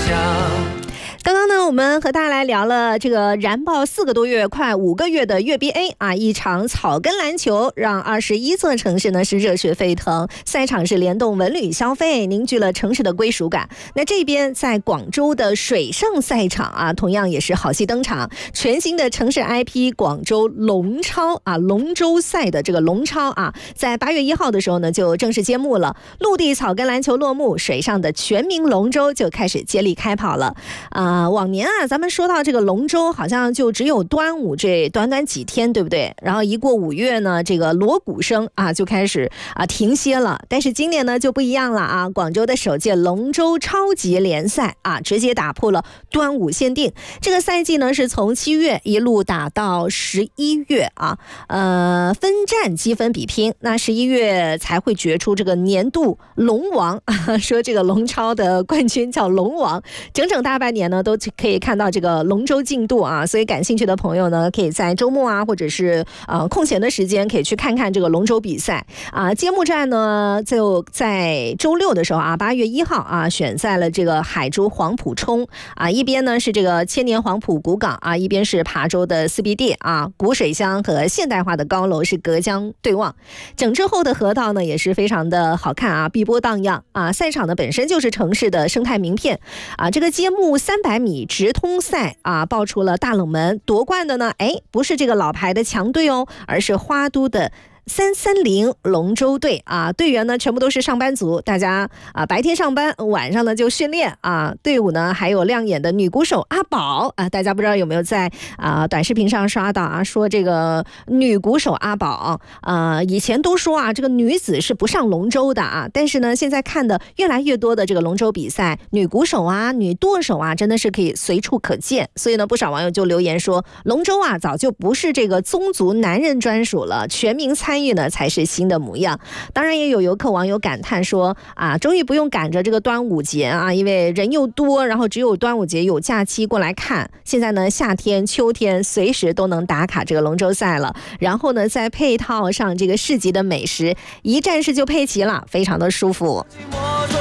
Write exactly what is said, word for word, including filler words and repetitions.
想。 刚刚呢，我们和大家来聊了这个燃爆四个多月、快五个月的粤 B A 啊，一场草根篮球让二十一座城市呢是热血沸腾，赛场是联动文旅消费，凝聚了城市的归属感。那这边在广州的水上赛场啊，同样也是好戏登场，全新的城市 I P 广州龙超啊，龙舟赛的这个龙超啊，在八月一号的时候呢就正式揭幕了，陆地草根篮球落幕，水上的全民龙舟就开始接力开跑了啊。啊，往年啊，咱们说到这个龙舟，好像就只有端午这短短几天，对不对？然后一过五月呢，这个锣鼓声啊就开始啊停歇了。但是今年呢就不一样了啊，广州的首届龙舟超级联赛啊，直接打破了端午限定。这个赛季呢是从七月一路打到十一月啊，呃，分站积分比拼，那十一月才会决出这个年度龙王啊，说这个龙超的冠军叫龙王，整整大半年呢。都可以看到这个龙舟进度啊，所以感兴趣的朋友呢，可以在周末啊，或者是呃空闲的时间，可以去看看这个龙舟比赛啊。揭幕战呢，就在周六的时候啊，八月一号啊，选在了这个海珠黄埔冲啊，一边呢是这个千年黄埔古港啊，一边是琶洲的 C B D 啊，古水乡和现代化的高楼是隔江对望，整治后的河道呢也是非常的好看啊，碧波荡漾啊。赛场呢本身就是城市的生态名片啊，这个揭幕三百米直通赛啊，爆出了大冷门，夺冠的呢，哎，不是这个老牌的强队哦，而是花都的三三零龙舟队啊，队员呢全部都是上班族，大家啊白天上班，晚上呢就训练啊。队伍呢还有亮眼的女鼓手阿宝啊，大家不知道有没有在啊短视频上刷到啊，说这个女鼓手阿宝啊，以前都说啊这个女子是不上龙舟的啊，但是呢现在看的越来越多的这个龙舟比赛，女鼓手啊、女舵手啊，真的是可以随处可见。所以呢，不少网友就留言说，龙舟啊早就不是这个宗族男人专属了，全民参参与呢才是新的模样。当然也有游客网友感叹说啊，终于不用赶着这个端午节啊，因为人又多，然后只有端午节有假期过来看。现在呢，夏天、秋天随时都能打卡这个龙舟赛了。然后呢，再配套上这个市集的美食，一站式就配齐了，非常的舒服。